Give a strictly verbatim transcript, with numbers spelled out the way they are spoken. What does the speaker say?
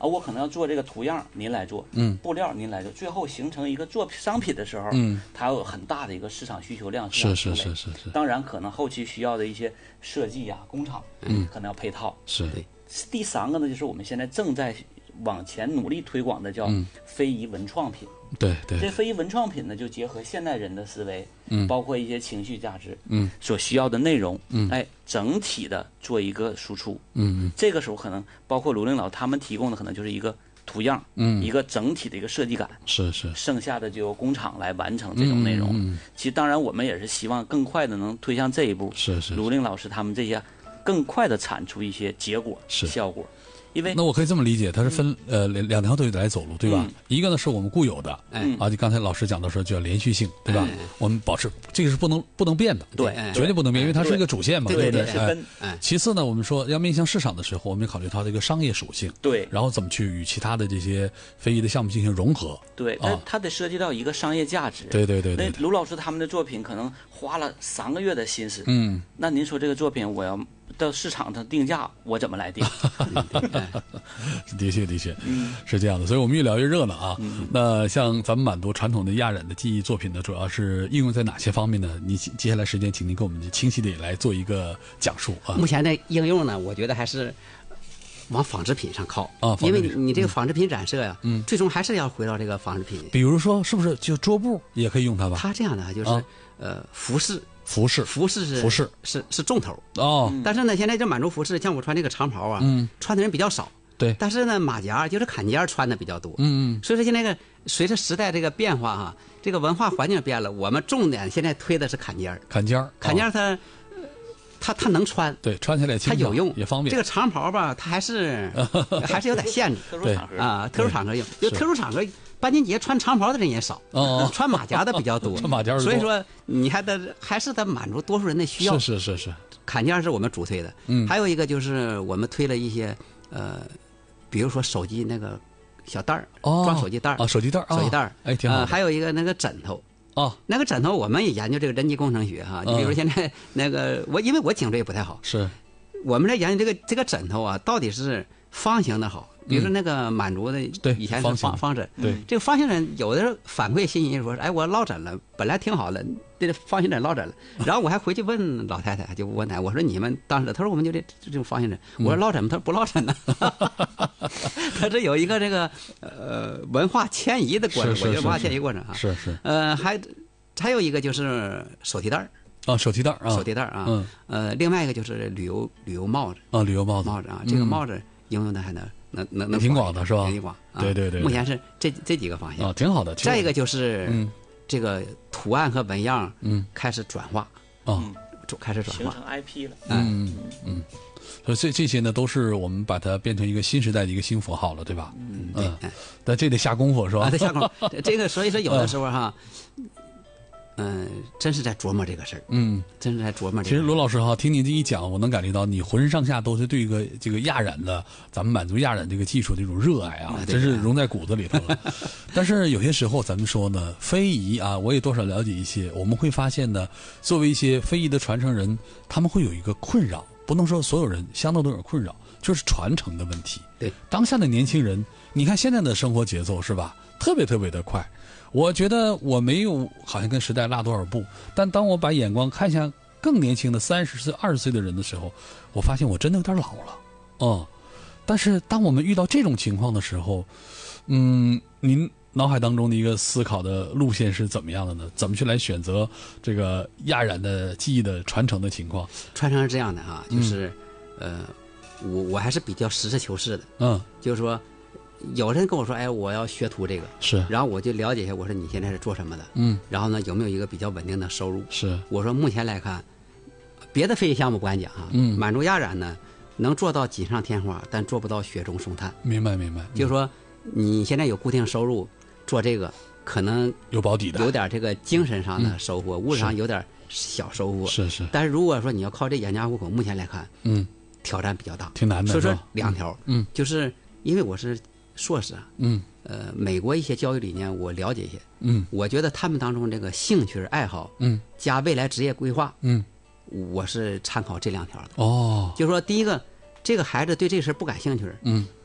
啊，我可能要做这个图样，您来做， 嗯， 布料您来做，最后形成一个做商品的时候， 嗯， 它有很大的一个市场需求量， 是是是是是。 当然，可能后期需要的一些设计呀、工厂，嗯，可能要配套。 是。 第三个呢，就是我们现在正在往前努力推广的叫非遗文创品。 嗯、对对。 这非遗文创品呢，就结合现代人的思维， 嗯， 包括一些情绪价值， 嗯， 所需要的内容， 嗯， 哎，整体的做一个输出， 嗯嗯。 这个时候可能包括卢令老他们提供的，可能就是一个图样， 嗯， 一个整体的一个设计感， 是是。 剩下的就由工厂来完成这种内容。 嗯, 嗯其实当然我们也是希望更快的能推向这一步。 是是。 卢令老师他们这些更快的产出一些结果是效果。因为那我可以这么理解，它是分、嗯、呃两条腿来走路，对吧？ 嗯、 一个呢是我们固有的， 嗯啊，就刚才老师讲的说叫连续性，对吧？嗯、我们保持这个是不能不能变的， 对， 绝对不能变，因为它是一个主线嘛， 对对不对？ 对哎，其次呢，我们说要面向市场的时候，我们考虑它的一个商业属性， 对， 然后怎么去与其他的这些非遗的项目进行融合， 对，那、啊、它得涉及到一个商业价值， 对对对对。 那卢老师他们的作品可能花了三个月的心思， 嗯， 那您说这个作品我要到市场上定价，我怎么来定？ 的确的确，嗯，是这样的，所以我们越聊越热闹啊。嗯、那像咱们满族传统的亚染的技艺作品呢，主要是应用在哪些方面呢？你接下来时间，请您给我们清晰的来做一个讲述啊。 目前的应用呢，我觉得还是往纺织品上靠啊， 因为你这个纺织品染色呀、 啊，嗯， 最终还是要回到这个纺织品。 比如说，是不是就桌布也可以用它吧？ 它这样的就是、啊、呃服饰。 服饰， 服饰是服饰是是重头哦、 嗯，但是呢，现在这满族服饰，像我穿这个长袍啊， 嗯， 穿的人比较少， 对。 但是呢，马甲就是坎肩穿的比较多， 嗯嗯。 所以说现在这个随着时代这个变化哈、啊，这个文化环境变了，我们重点现在推的是坎肩坎肩坎肩它、哦、它它能穿， 对，穿起来它有用也方便。 这个长袍吧，它还是还是有点限制， 特殊场合啊，特殊场合用，就特殊场合。搬金节穿长袍的人也少， 哦， 穿马甲的比较多， 穿马甲所以说你还得还是得满足多数人的需要。 是是是是， 坎肩是我们主推的， 嗯， 还有一个就是我们推了一些呃，比如说手机那个小袋儿， 哦， 装手机袋儿啊，手机袋儿， 手机袋儿， 哎，挺好、 呃。还有一个那个枕头， 哦， 那个枕头我们也研究这个人机工程学哈，你比如现在那个我因为我颈椎不太好， 是， 我们在研究这个这个枕头啊，到底是方形的好。比如说那个满族的， 对， 以前是方方枕， 对， 这个方形枕有的时候反馈信息说，哎，我落枕了，本来挺好的，这个方形枕落枕了。然后我还回去问老太太，就问她，我说你们当时，她说我们就这这种方形枕，我说落枕吗？她说不落枕呢。它是有一个这个呃文化迁移的过程，我觉得文化迁移过程啊， 是是。 呃，还还有一个就是手提袋儿。 啊，手提袋啊， 手提袋啊，嗯，呃，另外一个就是旅游旅游帽子啊，旅游帽子帽子啊，这个帽子应用的还能。能能能挺广的是吧？ 挺广， 啊、对对对。 目前是这这几个方向啊，挺好的。 再一个就是， 嗯， 这个图案和纹样， 嗯， 开始转化， 啊， 就开始转化， 形成 I P 了。 嗯嗯，所以这这些呢，都是我们把它变成一个新时代的一个新符号了，对吧？ 嗯， 对。但这得下功夫是吧？ 啊，得下功夫。这个所以说有的时候哈。嗯，真是在琢磨这个事儿。 嗯， 真是在琢磨这个事儿。 其实罗老师哈，听您这一讲，我能感觉到你浑身上下都是对一个这个亚染的，咱们满族亚染这个技术的这种热爱啊，真是融在骨子里头了。但是有些时候咱们说呢，非遗啊，我也多少了解一些，我们会发现呢，作为一些非遗的传承人，他们会有一个困扰，不能说所有人相当都有困扰，就是传承的问题。 对， 当下的年轻人，你看现在的生活节奏是吧，特别特别的快。我觉得我没有好像跟时代落多少步，但当我把眼光看向更年轻的三十岁、二十岁的人的时候，我发现我真的有点老了，嗯。但是当我们遇到这种情况的时候，嗯，您脑海当中的一个思考的路线是怎么样的呢？怎么去来选择这个亚染的技艺的传承的情况？ 传承是这样的啊，就是、嗯、呃，我我还是比较实事求是的， 嗯， 就是说。有人跟我说，哎，我要学徒这个， 是， 然后我就了解一下，我说你现在是做什么的， 嗯， 然后呢，有没有一个比较稳定的收入？ 是， 我说目前来看，别的非遗项目不敢讲啊， 嗯， 满族亚染呢，能做到锦上添花，但做不到雪中送炭。 明白，明白， 就是说你现在有固定收入，做这个可能有保底的， 有点这个精神上的收获，嗯、物质上有点小收获， 是是。 但是如果说你要靠这养家糊口，目前来看， 嗯， 挑战比较大， 挺难的。 所以说两条， 嗯， 就是因为我是。硕士啊， 嗯， 呃，美国一些教育理念我了解一些， 嗯， 我觉得他们当中这个兴趣爱好， 嗯， 加未来职业规划， 嗯， 我是参考这两条的。 哦， 就是说，第一个，这个孩子对这事不感兴趣， 嗯，